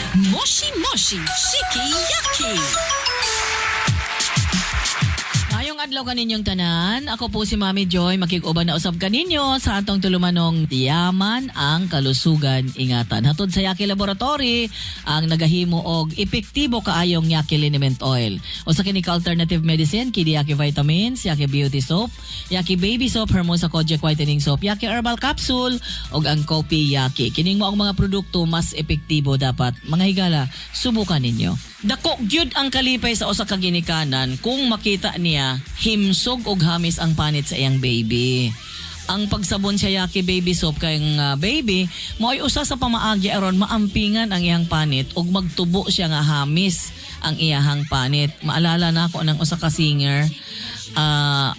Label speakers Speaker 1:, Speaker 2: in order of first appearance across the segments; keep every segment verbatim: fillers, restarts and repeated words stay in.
Speaker 1: Moshi Moshi Shiki Yaki. Ngayong adlaw kaninyong tanan, ako po si Mami Joy, makig-uban na usab kaninyo sa atong tulumanong Tiyaman ang Kalusugan Ingatan. Hatod sa Yaki Laboratory ang nagahimo og epektibo kaayong Yaki Liniment Oil. O sa kini alternative medicine, kini Yaki Vitamins, Yaki Beauty Soap, Yaki Baby Soap, Hermosa Kojic Whitening Soap, Yaki Herbal Capsule, og ang Kopi Yaki. Kining mo ang mga produkto mas epektibo dapat. Mga higala, subukan ninyo. Dako gyud ang kalipay sa usa ka ginikanan kung makita niya himsog og hamis ang panit sa iyang baby. Ang pagsabon sa Yaki Baby Soap kay uh, baby mo'y usa sa pamaagi aron maampingan ang iyang panit ug magtubo siya nga hamis ang iyahang panit. Maalala na ako ng usa ka singer uh,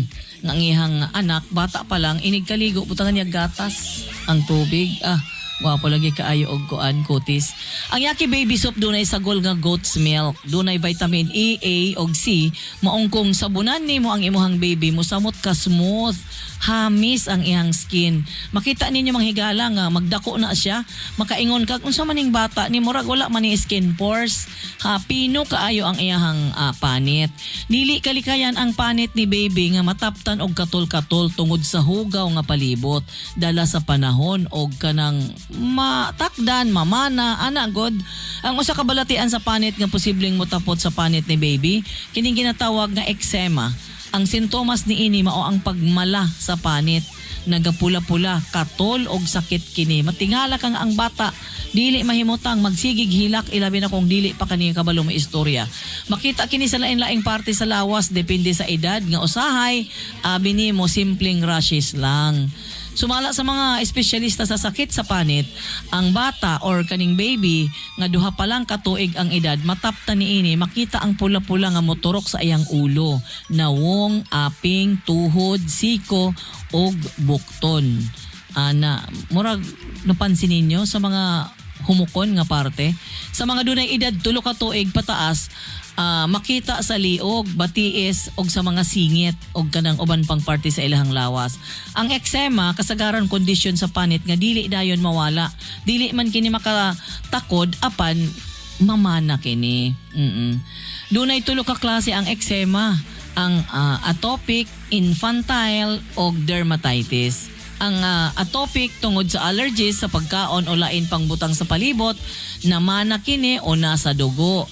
Speaker 1: ng iyang anak bata pa lang inig kaligo butangan niya gatas ang tubig. Ah Wapo lagi kaayo og kuan kutis. Ang Yaki Baby Soap dunay sagol nga goat's milk, dunay vitamin E, A ug C. Maong kung sabunan nimo ang imuhang baby mo samot ka smooth, hamis ang iyang skin. Makita ninyo manghigala nga magdako na siya, makaingon kag unsa maning bata ni murag wala man ni skin pores. Ha, pino kaayo ang iyahang uh, panit. Dili kalikayan ang panit ni baby nga mataptan og katol-katol tungod sa hugaw nga palibot dala sa panahon og kanang matakdan, mamana, ana god. Ang usa ka balatian sa panit nga posibleng motapot sa panit ni baby, kining ginatawag nga eczema. Ang sintomas ni ini mao ang pagmala sa panit, nagapula-pula, katol og sakit kini. Matingala kang ang bata dili mahimutang magsigig hilak ilabi na kung dili pa kani kabalo mo istorya. Makita kini sa lain-laing parte sa lawas depende sa edad nga usahay abi nimo simpleng rashes lang. Sumala sa mga espesyalista sa sakit sa panit, ang bata or kaning baby nga duha pa lang katuig ang edad mataptan niini makita ang pula-pula nga motorok sa iyang ulo, nawong, aping, tuhod, siko og bukton. Ana, murag napansin ninyo sa mga humukon nga parte sa mga dunay edad tulo ka tuig pataas, uh, makita sa liog, batiis og sa mga singit og kanang uban pang parte sa ilahang lawas. Ang eczema kasagaran kondisyon sa panit nga dili dayon mawala, dili man kini makatakod apan mamana kini. Mm-mm. Dunay tulo ka klase ang eczema, ang uh, atopic, infantile og dermatitis. Ang uh, atopic tungod sa allergies sa pagkaon o lain pang butang sa palibot, namana kini o nasa dugo.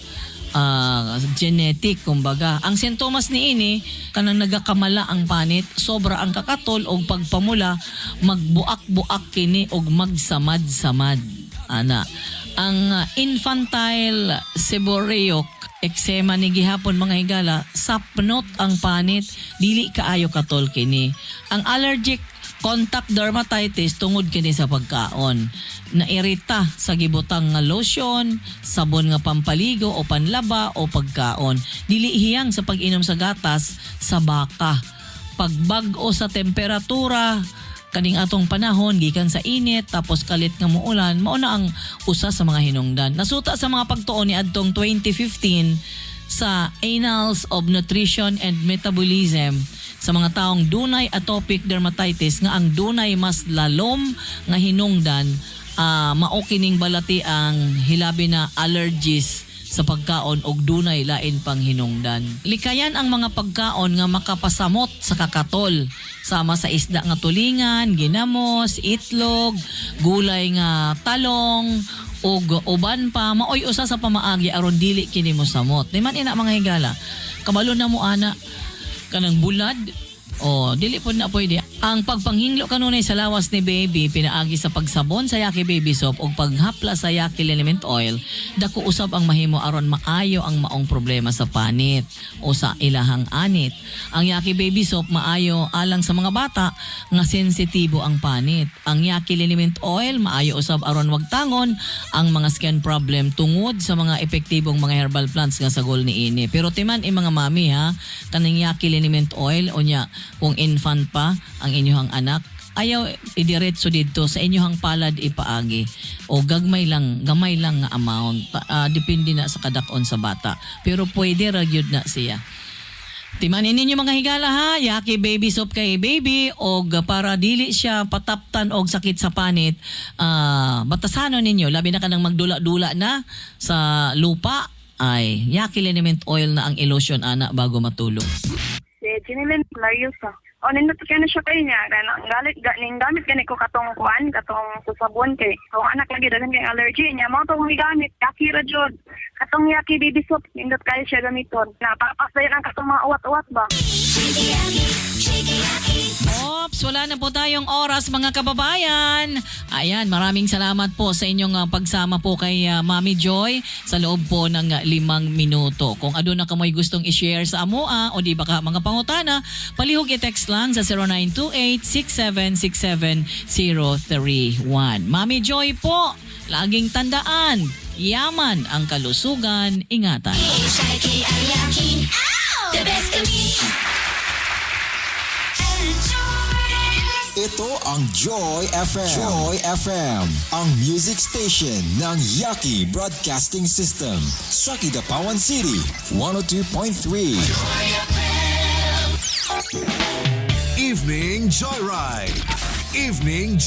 Speaker 1: Uh, genetic kumbaga. Ang sintomas ni ini kanang nagakamala ang panit, sobra ang kakatol o pagpamula, magbuak-buak kini o magsamad-samad. Ana. Ang uh, infantile seborrheic eczema ni gihapon mga higala, sapnot ang panit, dili kaayo katol kini. Ang allergic contact dermatitis tungod kini sa pagkaon. Nairita sa gibutang nga lotion, sabon nga pampaligo o panlaba o pagkaon. Dili hiyang sa pag-inom sa gatas sa baka. Pagbag-o sa temperatura, kaning atong panahon gikan sa init tapos kalit nga muulan, mao na ang usa sa mga hinungdan. Nasuta sa mga pagtuon ni adtong twenty fifteen sa Annals of Nutrition and Metabolism sa mga taong dunay atopic dermatitis nga ang dunay mas lalom nga hinungdan, uh, mao kining balati ang hilabi na allergies sa pagkaon og dunay lain pang hinungdan. Likayan ang mga pagkaon nga makapasamot sa kakatol, sama sa isda nga tulingan, ginamos, itlog, gulay nga talong og uban pa, maoy usa sa pamaagi aron dili kini mo samot. Di man ina mga higala, kabalo na mo ana kanang bulad o dili po na pwede. Ang pagpanghinglo kanunay sa lawas ni baby pinaagi sa pagsabon sa Yaki Baby Soap o paghapla sa Yaki Liniment Oil, dako usab ang mahimo aron maayo ang maong problema sa panit o sa ilahang anit. Ang Yaki Baby Soap maayo alang sa mga bata nga sensitibo ang panit. Ang Yaki Liniment Oil maayo usab aron wagtangon ang mga skin problem tungod sa mga epektibong mga herbal plants nga sagol niini. Pero timan i mga mami ha, kaning Yaki Liniment Oil o nya kung infant pa ang inyong anak, ayaw idiretso dito sa inyong palad ipaagi o gagmay lang, gamay lang nga amount. Uh, depende na sa kadakon sa bata. Pero pwede ra gyud na siya. Timanin ninyo mga higala ha, yaki baby soap kay baby og para dili siya pataptan og sakit sa panit. Ah, batasano ninyo labi na kanang magdula-dula na sa lupa ay yaki liniment oil na ang ilotion ana bago matulog.
Speaker 2: Si Jinilin Lariosa. O, nindot ka na siya kayo niya. Ang galit, ning gamit gani ko katong kuan, katong susabon kay. Kung anak lagi, dagan kay allergy niya. Mga itong gamit, yaki ra jud. Katong yaki baby soap, nindot kayo siya gamiton. Napapas na yun ang katong mga uwat-uwat ba?
Speaker 1: Ops, wala na po tayong oras mga kababayan. Ayan, maraming salamat po sa inyong uh, pagsama po kay uh, Mami Joy sa loob po ng uh, limang minuto. Kung ano na kamoy gustong i-share sa amoa o di baka mga pangutana, palihog i-text lang sa zero nine two eight, six seven six seven, zero three one. Mami Joy po, laging tandaan, yaman ang kalusugan, ingatan.
Speaker 3: The best of me.
Speaker 4: Ito ang Joy F M. Joy F M, ang music station ng Yaki Broadcasting System sa Kidapawan City, one oh two point three. Evening Joyride. Evening